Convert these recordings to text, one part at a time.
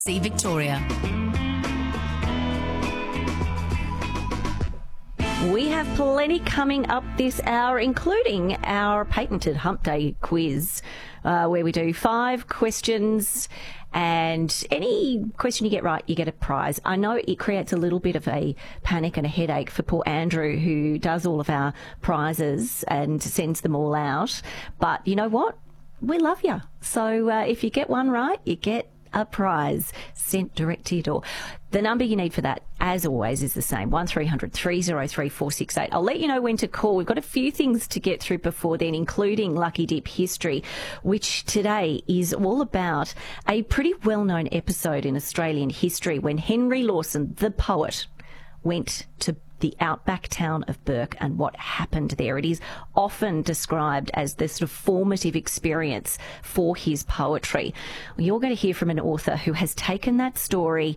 See Victoria. We have plenty coming up this hour, including our patented Hump Day quiz, where we do 5 questions, and any question you get right, you get a prize. I know it creates a little bit of a panic and a headache for poor Andrew, who does all of our prizes and sends them all out. But you know what? We love you. So if you get one right, you get a prize sent direct to your door. The number you need for that, as always, is the same, 1300 303 468. I'll let you know when to call. We've got a few things to get through before then, including Lucky Dip history, which today is all about a pretty well-known episode in Australian history when Henry Lawson, the poet, went to the outback town of Bourke and what happened there. It is often described as the sort of formative experience for his poetry. Well, you're going to hear from an author who has taken that story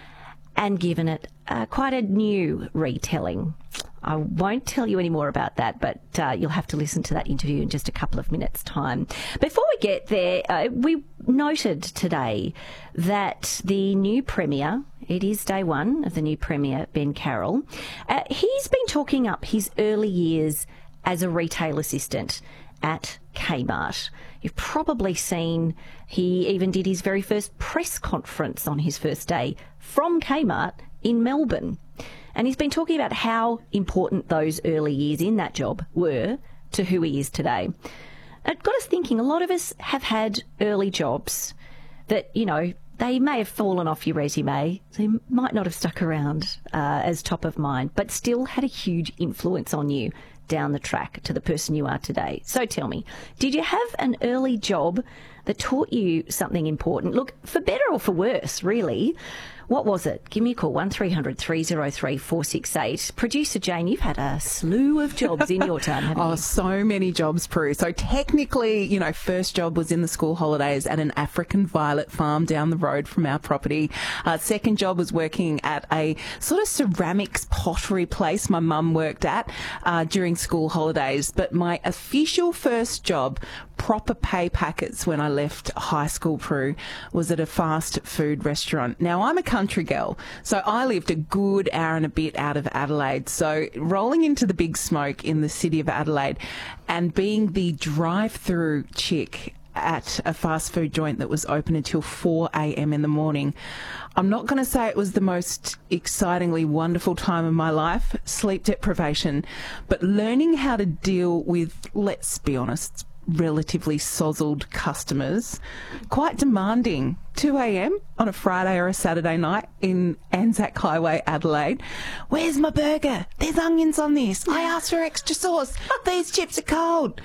and given it quite a new retelling. I won't tell you any more about that, but you'll have to listen to that interview in just a couple of minutes' time. Before we get there, we noted today that the new Premier, it is day one of the new Premier, Ben Carroll, he's been talking up his early years as a retail assistant at Kmart. You've probably seen he even did his very first press conference on his first day from Kmart in Melbourne. And he's been talking about how important those early years in that job were to who he is today. It got us thinking, a lot of us have had early jobs that, you know, they may have fallen off your resume. They might not have stuck around as top of mind, but still had a huge influence on you down the track to the person you are today. So tell me, did you have an early job that taught you something important? Look, for better or for worse, really. What was it? Give me a call, 1300 303 468. Producer Jane, you've had a slew of jobs in your time, haven't you? Oh, so many jobs, Prue. So technically, you know, first job was in the school holidays at an African violet farm down the road from our property. Second job was working at a sort of ceramics pottery place my mum worked at during school holidays. But my official first job, proper pay packets when I left high school, Prue, was at a fast food restaurant. Now, I'm a country girl, so I lived a good hour and a bit out of Adelaide. So rolling into the big smoke in the city of Adelaide and being the drive-through chick at a fast food joint that was open until 4 a.m. in the morning. I'm not going to say it was the most excitingly wonderful time of my life, sleep deprivation, but learning how to deal with, let's be honest, relatively sozzled customers, quite demanding. 2 a.m. on a Friday or a Saturday night in Anzac Highway, Adelaide. Where's my burger? There's onions on this. I asked for extra sauce. These chips are cold.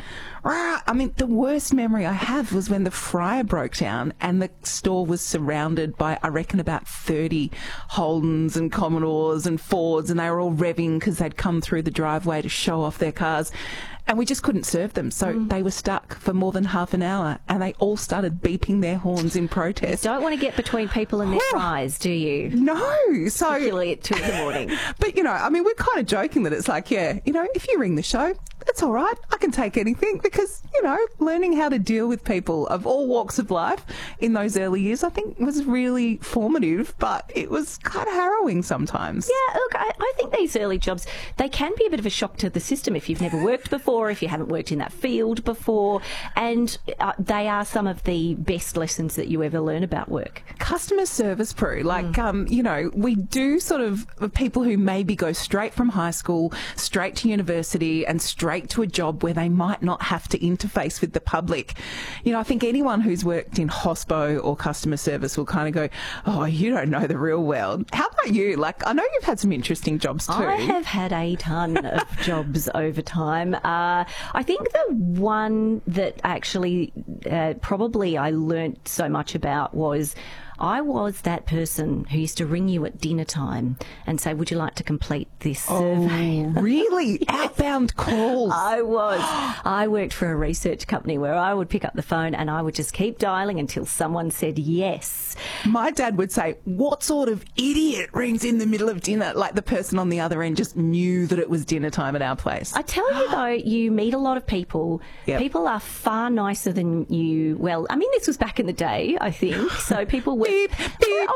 I mean, the worst memory I have was when the fryer broke down and the store was surrounded by, I reckon, about 30 Holdens and Commodores and Fords, and they were all revving because they'd come through the driveway to show off their cars. And we just couldn't serve them. So they were stuck for more than half an hour and they all started beeping their horns in protest. Don't want to get between people and their fries, do you? No. So, particularly at 2 in the morning. But, you know, I mean, we're kind of joking that it's like, yeah, you know, if you ring the show, that's all right. I can take anything because, you know, learning how to deal with people of all walks of life in those early years, I think was really formative, but it was kind of harrowing sometimes. Yeah, look, I think these early jobs, they can be a bit of a shock to the system if you've never worked before, if you haven't worked in that field before, and they are some of the best lessons that you ever learn about work. Customer service, Prue, like, you know, we do sort of people who maybe go straight from high school, straight to university and straight to a job where they might not have to interface with the public. You know, I think anyone who's worked in hospo or customer service will kind of go, oh, you don't know the real world. How about you? Like, I know you've had some interesting jobs too. I have had a ton of jobs over time. I think the one that actually probably I learnt so much about was I was that person who used to ring you at dinner time and say, would you like to complete this survey? Oh, really? Outbound calls. I was. I worked for a research company where I would pick up the phone and I would just keep dialing until someone said yes. My dad would say, what sort of idiot rings in the middle of dinner? Like the person on the other end just knew that it was dinner time at our place. I tell you though, you meet a lot of people. Yep. People are far nicer than you. Well, I mean, this was back in the day, I think. So people were beep, beep.